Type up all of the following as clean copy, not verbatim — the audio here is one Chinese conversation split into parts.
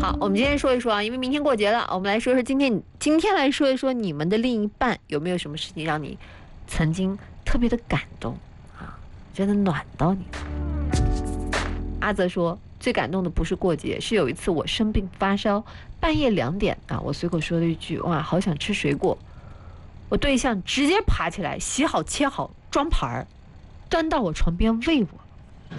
好，我们今天说一说啊，因为明天过节了，我们来说说今天来说一说你们的另一半有没有什么事情让你曾经特别的感动啊，觉得暖到你了。阿泽说，最感动的不是过节，是有一次我生病发烧，半夜2点啊，我随口说了一句哇，好想吃水果，我对象直接爬起来洗好切好装盘儿，端到我床边喂我。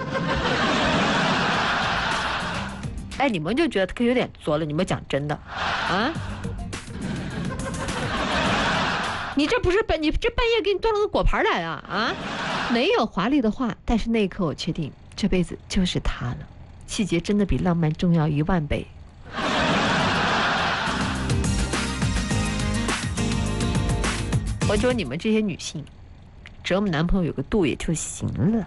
哎，你们就觉得他有点作了，你们讲真的啊？你这半夜给你端了个果盘来啊？啊，没有华丽的话，但是那一刻我确定这辈子就是他了。细节真的比浪漫重要10000倍。我觉得你们这些女性，折磨男朋友有个度也就行了，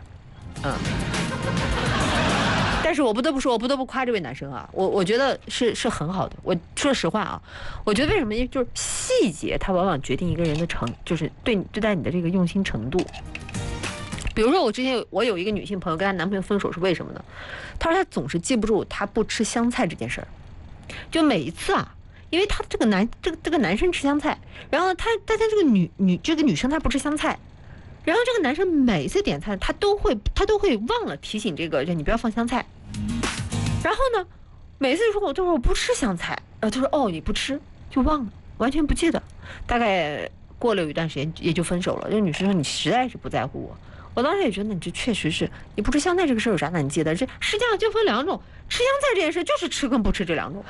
但是我不得不说，我不得不夸这位男生啊，我觉得是很好的。我说实话啊，我觉得为什么？就是细节，它往往决定一个人的就是对待你的这个用心程度。比如说，我有一个女性朋友跟她男朋友分手是为什么呢？她说她总是记不住她不吃香菜这件事儿，就每一次啊，因为她这个男生吃香菜，然后她这个女生她不吃香菜。然后这个男生每次点餐，他都会忘了提醒这个人，你不要放香菜。然后呢，每次说我都说我不吃香菜，他说哦你不吃，就忘了，完全不记得。大概过了有一段时间也就分手了。这个女生说你实在是不在乎我。我当时也觉得你这确实是，你不吃香菜这个事儿有啥难记的？这实际上就分2种，吃香菜这件事就是吃跟不吃这2种。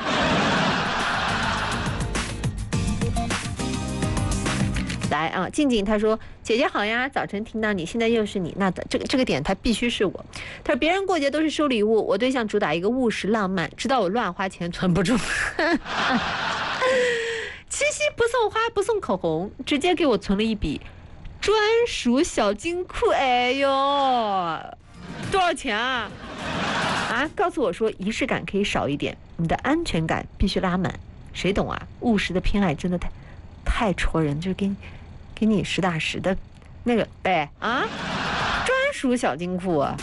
来啊，静静她说姐姐好呀，早晨听到你，现在又是你，那这个点他必须是我。他说别人过节都是收礼物，我对象主打一个务实浪漫，知道我乱花钱存不住。七夕不送花不送口红，直接给我存了一笔专属小金库。哎呦，多少钱啊？啊，告诉我说仪式感可以少一点，你的安全感必须拉满。谁懂啊？务实的偏爱真的太戳人，就是给你实打实的那个呗啊，专属小金库啊。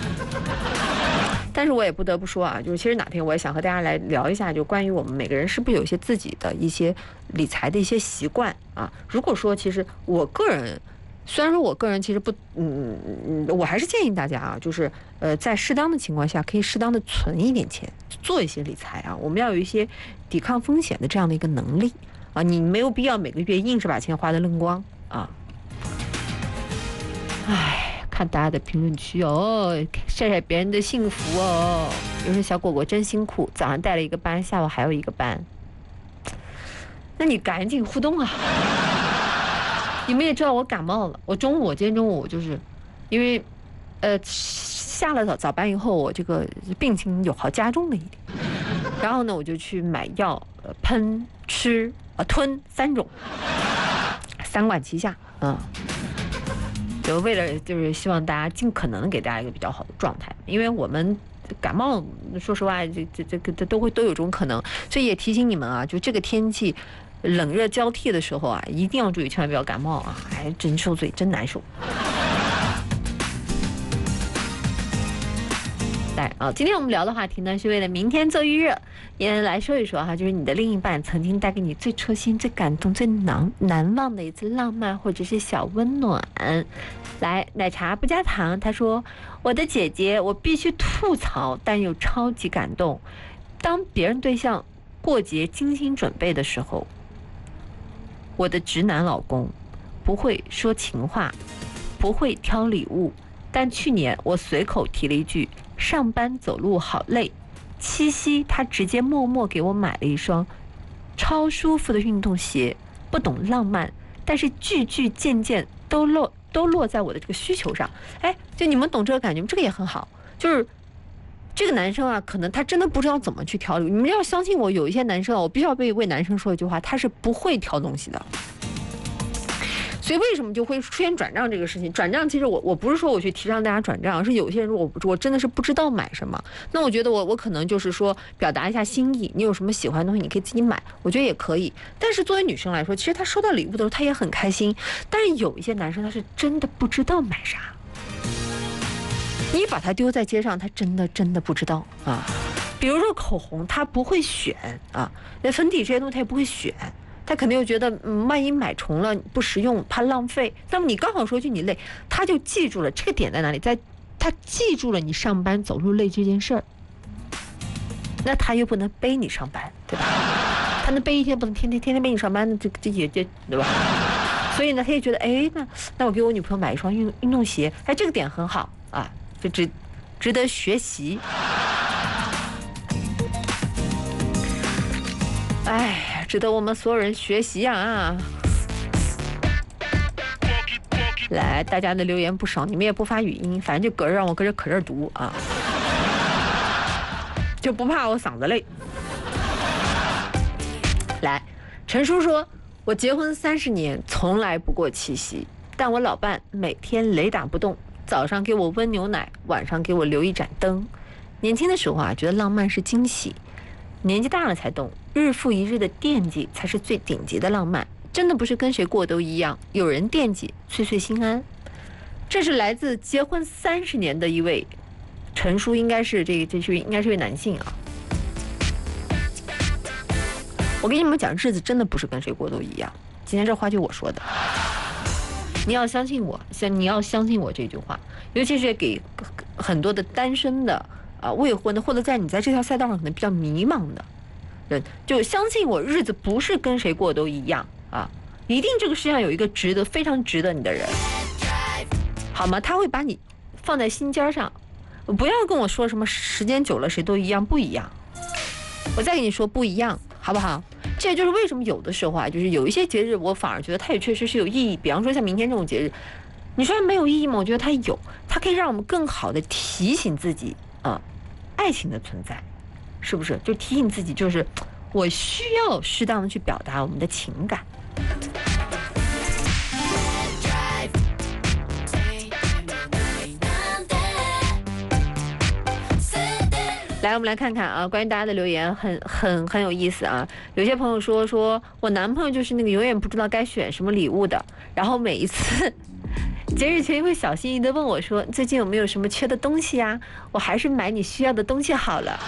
但是我也不得不说啊，就是其实哪天我也想和大家来聊一下，就关于我们每个人是不是有一些自己的一些理财的一些习惯啊。如果说其实我个人，虽然说我个人其实不，我还是建议大家啊，就是在适当的情况下，可以适当的存一点钱，做一些理财啊。我们要有一些抵抗风险的这样的一个能力啊，你没有必要每个月硬是把钱花得愣光啊。唉，看大家的评论区哦，晒晒别人的幸福哦。有人说小果果真辛苦，早上带了一个班，下午还有一个班，那你赶紧互动啊！你们也知道我感冒了，今天中午就是因为下了早班以后，我这个病情有好加重了一点，然后呢我就去买药，喷吃吞3种，3管齐下，就为了就是希望大家尽可能给大家一个比较好的状态，因为我们感冒说实话这个都有这种可能，所以也提醒你们啊，就这个天气冷热交替的时候啊，一定要注意，千万不要感冒啊，还真受罪，真难受。来啊，今天我们聊的话题呢，是为了明天做预热，也来说一说哈，就是你的另一半曾经带给你最戳心、最感动、最难忘的一次浪漫或者是小温暖。来，奶茶不加糖，他说我的姐姐，我必须吐槽，但又超级感动。当别人对象过节精心准备的时候，我的直男老公不会说情话，不会挑礼物，但去年我随口提了一句上班走路好累，七夕他直接默默给我买了一双超舒服的运动鞋。不懂浪漫，但是句句件件都落在我的这个需求上。哎，就你们懂这个感觉吗？这个也很好，就是这个男生啊，可能他真的不知道怎么去挑礼物。你们要相信我，有一些男生啊，我必须要为男生说一句话，他是不会挑东西的。所以为什么就会出现转账这个事情？转账其实我不是说我去提倡大家转账，而是有些人我真的是不知道买什么。那我觉得我可能就是说表达一下心意，你有什么喜欢的东西你可以自己买，我觉得也可以。但是作为女生来说，其实她收到礼物的时候她也很开心。但是有一些男生他是真的不知道买啥，你把他丢在街上，他真的不知道啊。 比如说口红，他不会选啊，那粉底这些东西他也不会选，他肯定又觉得万一买重了不实用，怕浪费。那么你刚好说句你累，他就记住了这个点在哪里，他记住了你上班走路累这件事儿，那他又不能背你上班，对吧？他能背一天，不能天天背你上班，这也对吧？所以呢，他也觉得，哎，那我给我女朋友买一双运动鞋，哎，这个点很好啊，就值得学习。哎，值得我们所有人学习啊！来，大家的留言不少，你们也不发语音，反正就搁着让我搁这可劲儿读啊，就不怕我嗓子累。来，陈叔说，我结婚30年，从来不过七夕，但我老伴每天雷打不动，早上给我温牛奶，晚上给我留一盏灯。年轻的时候啊，觉得浪漫是惊喜，年纪大了才懂，日复一日的惦记才是最顶级的浪漫。真的不是跟谁过都一样，有人惦记，岁岁心安。这是来自结婚30年的一位陈叔，应该是应该是位男性啊。我跟你们讲，日子真的不是跟谁过都一样。今天这话就我说的，你要相信我，你要相信我这句话，尤其是给很多的单身的未婚的，或者你在这条赛道上可能比较迷茫的人，就相信我，日子不是跟谁过都一样啊！一定这个世界上有一个非常值得你的人，好吗？他会把你放在心尖上，不要跟我说什么时间久了谁都一样，不一样。我再跟你说不一样，好不好？这就是为什么有的时候啊，就是有一些节日，我反而觉得它也确实是有意义。比方说像明天这种节日，你说没有意义吗？我觉得它有，它可以让我们更好的提醒自己爱情的存在，是不是？就提醒自己，就是我需要适当的去表达我们的情感。来，我们来看看啊，关于大家的留言很有意思啊。有些朋友说我男朋友就是那个永远不知道该选什么礼物的，然后每一次节日前会小心翼翼地问我说最近有没有什么缺的东西啊？我还是买你需要的东西好了。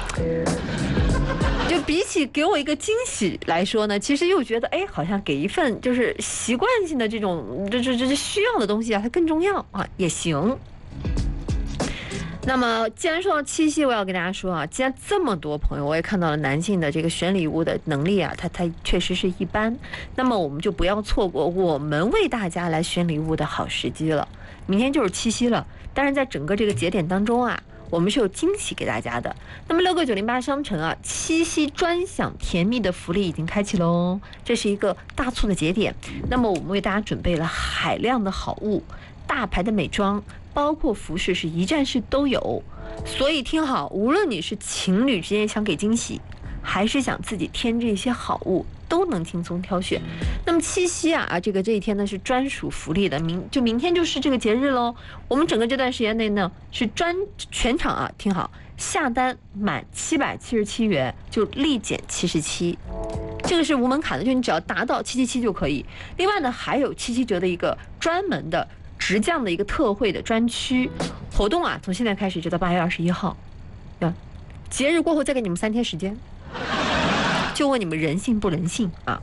就比起给我一个惊喜来说呢，其实又觉得好像给一份就是习惯性的这种这需要的东西啊，它更重要啊，也行。那么既然说到七夕，我要跟大家说啊，既然这么多朋友，我也看到了男性的这个选礼物的能力啊，他确实是一般。那么我们就不要错过我们为大家来选礼物的好时机了。明天就是七夕了，当然在整个这个节点当中啊，我们是有惊喜给大家的。那么6个908商城啊，七夕专享甜蜜的福利已经开启喽，这是一个大促的节点。那么我们为大家准备了海量的好物，大牌的美妆，包括服饰是一站式都有。所以听好，无论你是情侣之间想给惊喜，还是想自己添置一些好物，都能轻松挑选。那么七夕啊，这一天呢是专属福利的，明天就是这个节日喽。我们整个这段时间内呢是全场啊，听好，下单满777元就立减77，这个是无门槛的，就你只要达到777就可以。另外呢还有77折的一个专门的直降的一个特惠的专区活动啊，从现在开始直到8月21号，节日过后再给你们3天时间，就问你们人性不人性啊！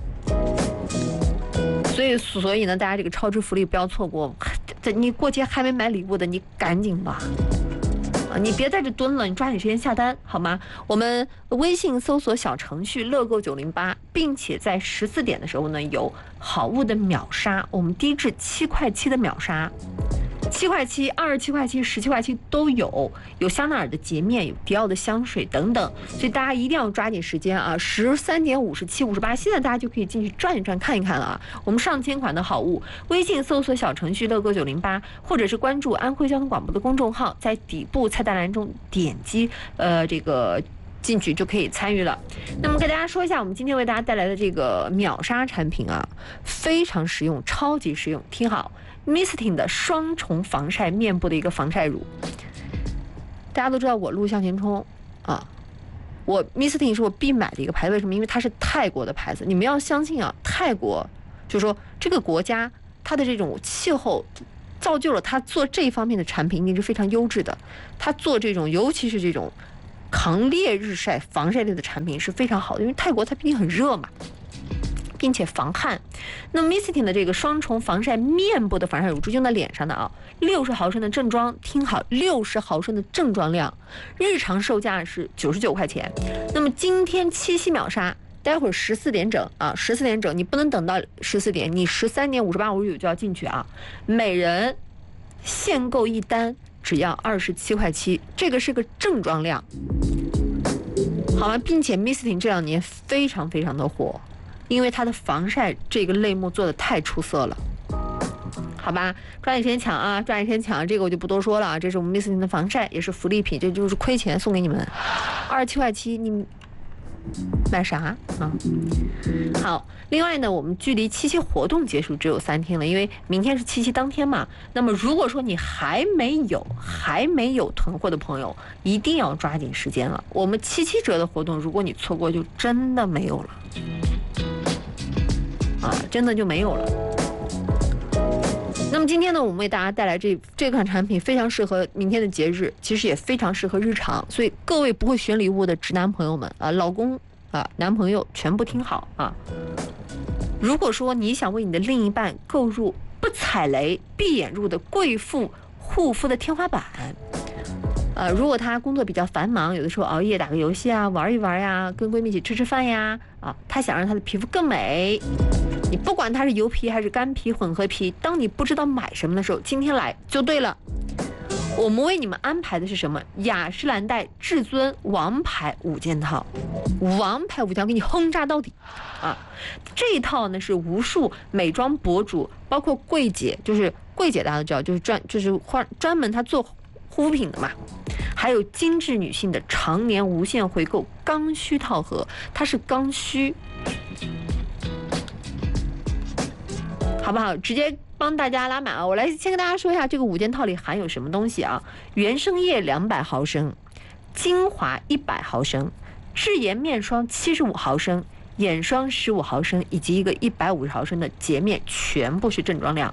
所以呢，大家这个超值福利不要错过。你过节还没买礼物的，你赶紧吧。你别在这蹲了，你抓紧时间下单好吗？我们微信搜索小程序乐购908，并且在14点的时候呢，有好物的秒杀，我们低至7块7的秒杀，7块7、27块7、17块7都有香奈儿的洁面，有迪奥的香水等等，所以大家一定要抓紧时间啊！13点57、58，现在大家就可以进去转一转看一看了啊！我们上千款的好物，微信搜索小程序乐购908，或者是关注安徽交通广播的公众号，在底部菜单栏中点击这个进去就可以参与了。那么跟大家说一下，我们今天为大家带来的这个秒杀产品啊，非常实用，超级实用，听好。Misting 的双重防晒面部的一个防晒乳，大家都知道我录向前冲啊，我 Misting 是我必买的一个牌子，为什么？因为它是泰国的牌子。你们要相信啊，泰国就是说这个国家它的这种气候造就了它做这方面的产品一定是非常优质的。它做这种尤其是这种抗烈日晒、防晒类的产品是非常好的，因为泰国它毕竟很热嘛，并且防汗。那么 Mistin 的这个双重防晒面部的防晒乳就用在脸上的啊，60毫升的正装，听好，60毫升的正装量，日常售价是99块钱。那么今天七夕秒杀，待会儿14点整啊，14点整，你不能等到14点，你13点58、59就要进去啊。每人限购一单只要27块7，这个是个正装量，好吗？并且 Mistin 这2年非常非常的火，因为它的防晒这个类目做的太出色了，好吧？抓紧时间抢啊！抓紧时间抢，这个我就不多说了啊。这是我们 Mistin 的防晒，也是福利品，这就是亏钱送给你们，27块7，你买啥啊？好，另外呢，我们距离七夕活动结束只有3天了，因为明天是七夕当天嘛。那么如果说你还没有囤货的朋友，一定要抓紧时间了。我们77折的活动，如果你错过，就真的没有了啊，真的就没有了。那么今天呢，我们为大家带来这款产品，非常适合明天的节日，其实也非常适合日常。所以各位不会选礼物的直男朋友们啊，老公啊，男朋友全部听好啊！如果说你想为你的另一半购入不踩雷、闭眼入的贵妇护肤的天花板，如果他工作比较繁忙，有的时候熬夜打个游戏啊，玩一玩呀，跟闺蜜一起吃吃饭呀，啊，他想让他的皮肤更美。你不管它是油皮还是干皮混合皮，当你不知道买什么的时候，今天来就对了。我们为你们安排的是什么？雅诗兰黛至尊王牌5件套，王牌5件套给你轰炸到底啊！这一套呢是无数美妆博主，包括柜姐，就是柜姐大家都知道，就是专门她做护肤品的嘛。还有精致女性的常年无限回购刚需套盒，它是刚需。好不好？直接帮大家拉满啊！我来先跟大家说一下这个5件套里含有什么东西啊？原生液200毫升，精华100毫升，智颜面霜75毫升，眼霜15毫升，以及一个150毫升的洁面，全部是正装量，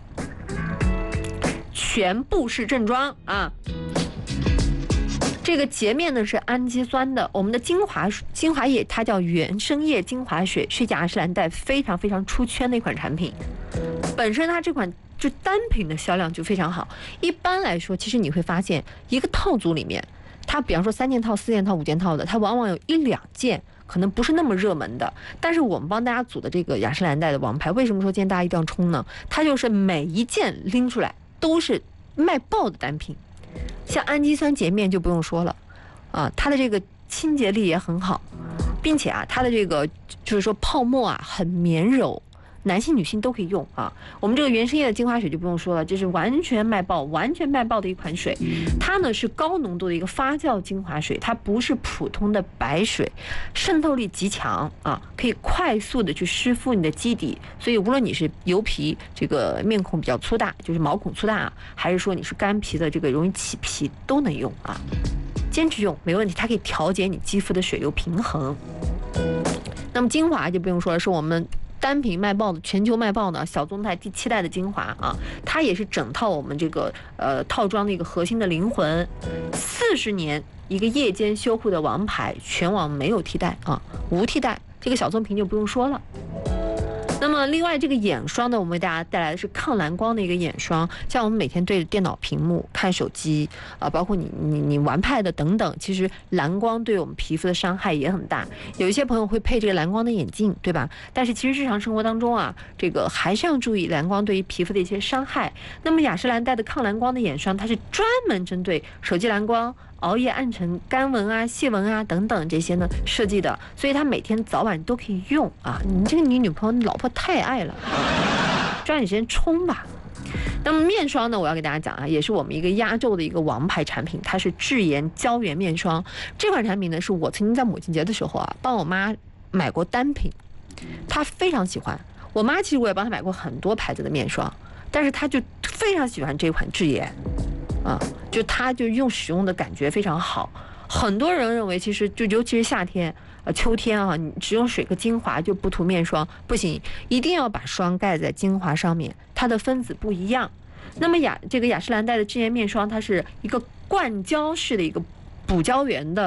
全部是正装啊！这个洁面呢是氨基酸的，我们的精华液它叫原生液精华水，是雅诗兰黛非常非常出圈的一款产品。本身它这款就单品的销量就非常好。一般来说，其实你会发现一个套组里面，它比方说3件套、4件套、5件套的，它往往有1-2件可能不是那么热门的。但是我们帮大家组的这个雅诗兰黛的王牌，为什么说今天大家一定要冲呢？它就是每一件拎出来都是卖爆的单品。像氨基酸洁面就不用说了，啊，它的这个清洁力也很好，并且啊，它的这个就是说泡沫啊很绵柔，男性女性都可以用啊。我们这个原生液的精华水就不用说了，这是完全卖爆的一款水。它呢是高浓度的一个发酵精华水，它不是普通的白水，渗透力极强啊，可以快速的去湿敷你的基底。所以无论你是油皮，这个面孔比较粗大，就是毛孔粗大啊，还是说你是干皮的，这个容易起皮，都能用啊。坚持用没问题，它可以调节你肌肤的水油平衡。那么精华就不用说了，是我们单品卖爆的，全球卖爆的小棕太第7代的精华啊，它也是整套我们这个套装的一个核心的灵魂，40年一个夜间修护的王牌，全网没有替代啊，无替代。这个小棕瓶就不用说了。那么另外这个眼霜呢，我们为大家带来的是抗蓝光的一个眼霜，像我们每天对着电脑屏幕看手机包括你玩 pad 等等，其实蓝光对我们皮肤的伤害也很大。有一些朋友会配这个蓝光的眼镜，对吧？但是其实日常生活当中啊，这个还是要注意蓝光对于皮肤的一些伤害。那么雅诗兰黛的抗蓝光的眼霜，它是专门针对手机蓝光、熬夜暗沉、干纹啊、细纹啊等等这些呢设计的，所以它每天早晚都可以用啊。你这个你女朋友、你老婆太爱了，抓紧时间冲吧。那么面霜呢，我要给大家讲啊，也是我们一个压轴的一个王牌产品，它是智颜胶原面霜。这款产品呢，是我曾经在母亲节的时候啊，帮我妈买过单品，她非常喜欢。我妈其实我也帮她买过很多牌子的面霜，但是她就非常喜欢这款智颜。就它就使用的感觉非常好。很多人认为其实就尤其是夏天秋天啊，你只用水和精华就不涂面霜不行，一定要把霜盖在精华上面，它的分子不一样。那么这个雅诗兰黛的智颜面霜，它是一个灌胶式的一个补胶原的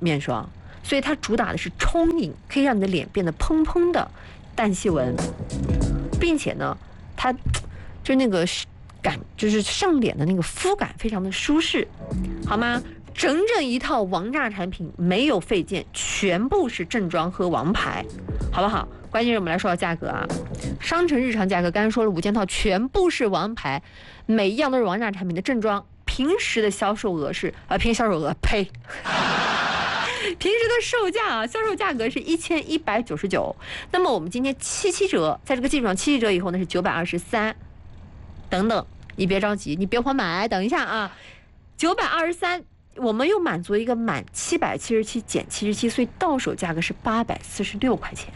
面霜，所以它主打的是充盈，可以让你的脸变得嘭嘭的淡细纹，并且呢，它就那个感就是上脸的那个肤感非常的舒适，好吗？整整一套王炸产品，没有废件，全部是正装和王牌，好不好？关键是我们来说到价格啊，商城日常价格刚才说了5件套全部是王牌，每一样都是王炸产品的正装，平时的销售额是平时的售价啊，销售价格是1199，那么我们今天77折，在这个基础上77折以后呢是923，等等，你别着急，你别慌买，等一下啊，923。我们又满足一个满777减77，所以到手价格是846块钱，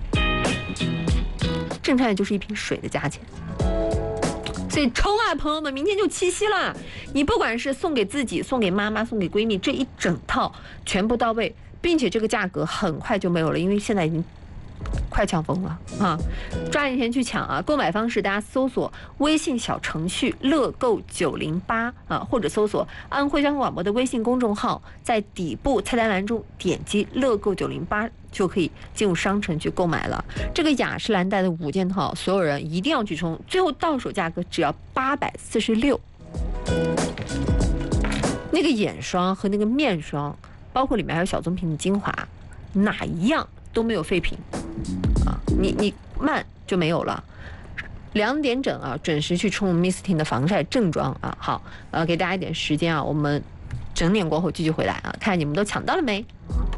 正常也就是一瓶水的价钱。所以冲啊，朋友们，明天就七夕了，你不管是送给自己、送给妈妈、送给闺蜜，这一整套全部到位，并且这个价格很快就没有了，因为现在已经快抢疯了啊！抓紧时间去抢啊！购买方式大家搜索微信小程序乐购908啊，或者搜索安徽交通广播的微信公众号，在底部菜单栏中点击乐购908就可以进入商城去购买了。这个雅诗兰黛的5件套，所有人一定要去冲，最后到手价格只要846。那个眼霜和那个面霜，包括里面还有小棕瓶的精华，哪一样都没有废品啊！你慢就没有了。2点整啊，准时去冲 Mistin 的防晒正装啊！好，给大家一点时间啊，我们整点过后继续回来啊，看你们都抢到了没？